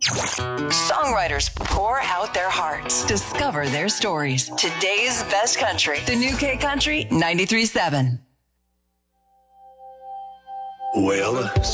Songwriters pour out their hearts. Discover their stories. Today's best country. The new K Country 93.7. Well,